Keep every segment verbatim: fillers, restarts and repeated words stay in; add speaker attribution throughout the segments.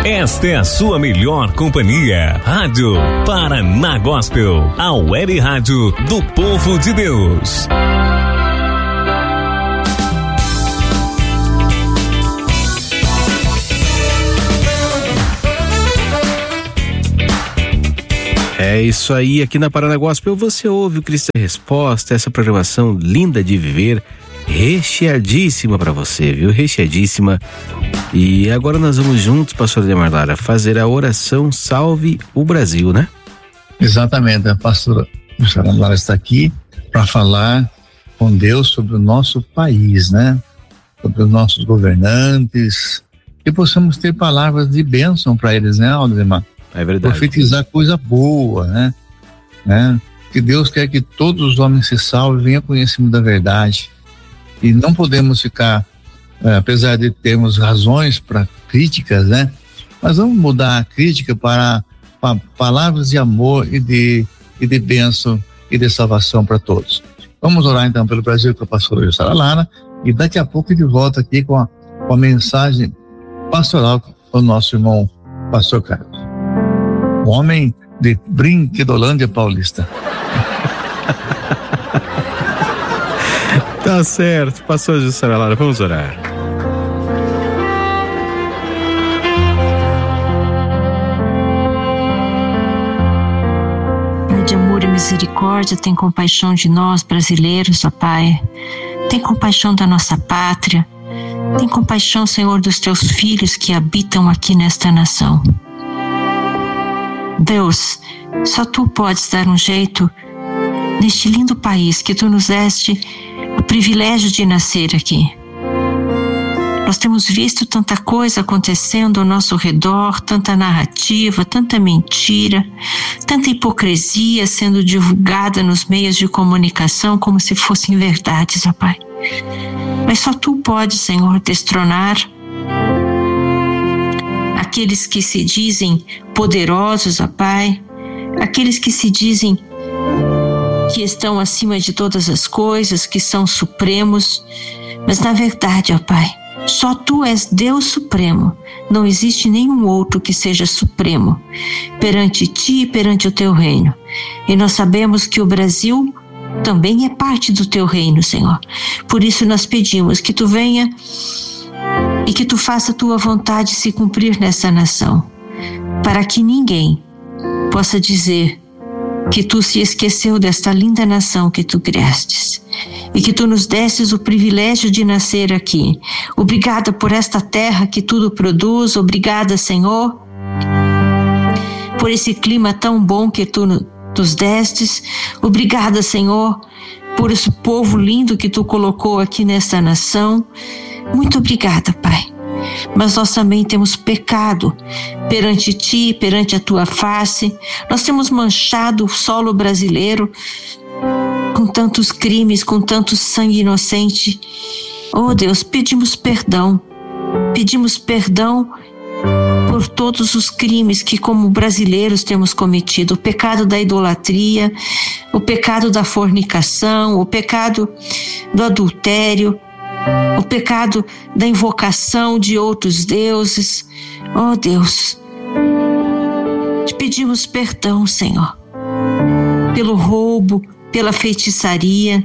Speaker 1: Esta é a sua melhor companhia. Rádio Paraná Gospel, a web rádio do povo de Deus.
Speaker 2: É isso aí, aqui na Paraná Gospel você ouve o Cristo em Resposta, essa programação linda de viver, recheadíssima para você, viu? Recheadíssima. E agora nós vamos juntos, pastor Ademar Lara, fazer a oração Salve o Brasil, né?
Speaker 3: Exatamente, a pastora Ademar Lara está aqui para falar com Deus sobre o nosso país, né? Sobre os nossos governantes, que possamos ter palavras de bênção para eles, né, Ademar?
Speaker 2: É verdade.
Speaker 3: Profetizar coisa boa, né? né? Que Deus quer que todos os homens se salvem, venham conhecimento da verdade. E não podemos ficar, é, apesar de termos razões para críticas, né? Mas vamos mudar a crítica para, para palavras de amor e de, e de bênção e de salvação para todos. Vamos orar então pelo Brasil com a pastora Jussara Lara e daqui a pouco ele volta aqui com a, com a mensagem pastoral com o nosso irmão pastor Carlos. O homem de Brinquedolândia Paulista.
Speaker 2: Tá certo, pastor Jussara Lara, vamos orar.
Speaker 4: Pai de amor e misericórdia, tem compaixão de nós brasileiros, ó Pai. Tem compaixão da nossa pátria. Tem compaixão, Senhor, dos teus filhos que habitam aqui nesta nação. Deus, só tu podes dar um jeito neste lindo país que tu nos deste o privilégio de nascer aqui. Nós temos visto tanta coisa acontecendo ao nosso redor, tanta narrativa, tanta mentira, tanta hipocrisia sendo divulgada nos meios de comunicação como se fossem verdades, ó Pai. Mas só tu podes, Senhor, destronar aqueles que se dizem poderosos, ó Pai, aqueles que se dizem que estão acima de todas as coisas, que são supremos, mas na verdade, ó Pai, só tu és Deus supremo, não existe nenhum outro que seja supremo perante ti e perante o teu reino. E nós sabemos que o Brasil também é parte do teu reino, Senhor. Por isso nós pedimos que tu venha e que tu faça a tua vontade se cumprir nessa nação, para que ninguém possa dizer que tu se esqueceu desta linda nação que tu criastes e que tu nos destes o privilégio de nascer aqui. Obrigada por esta terra que tudo produz, obrigada, Senhor, por esse clima tão bom que tu nos destes, obrigada, Senhor, por esse povo lindo que tu colocou aqui nesta nação. Muito obrigada, Pai. Mas nós também temos pecado perante ti, perante a tua face. Nós temos manchado o solo brasileiro com tantos crimes, com tanto sangue inocente. Oh Deus, pedimos perdão. Pedimos perdão por todos os crimes que como brasileiros temos cometido. O pecado da idolatria, o pecado da fornicação, o pecado do adultério, o pecado da invocação de outros deuses. Oh Deus, te pedimos perdão, Senhor, pelo roubo, pela feitiçaria,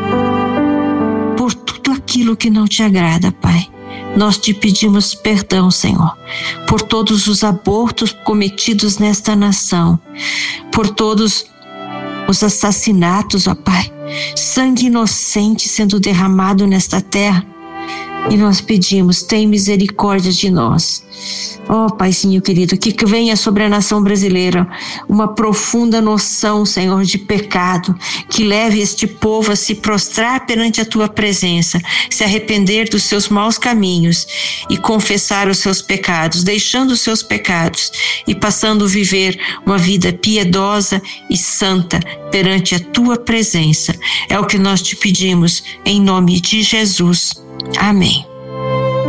Speaker 4: por tudo aquilo que não te agrada, Pai. Nós te pedimos perdão, Senhor, por todos os abortos cometidos nesta nação, por todos os assassinatos, ó Pai, sangue inocente sendo derramado nesta terra. E nós pedimos, tem misericórdia de nós. Ó oh, Paizinho querido, que venha sobre a nação brasileira uma profunda noção, Senhor, de pecado, que leve este povo a se prostrar perante a tua presença, se arrepender dos seus maus caminhos e confessar os seus pecados, deixando os seus pecados e passando a viver uma vida piedosa e santa perante a tua presença. É o que nós te pedimos em nome de Jesus. Amém.